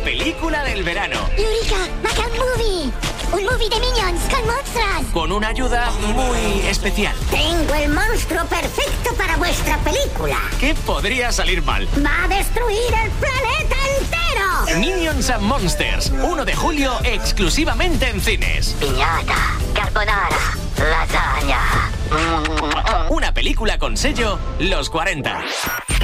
película del verano. Eureka, Macan Movie. Un movie de Minions con monstruos. Con una ayuda muy especial. Tengo el monstruo perfecto para vuestra película. ¿Qué podría salir mal? ¡Va a destruir el planeta entero! Minions and Monsters, 1 de julio, exclusivamente en cines. Piñata, carbonara, lasaña. Una película con sello Los 40.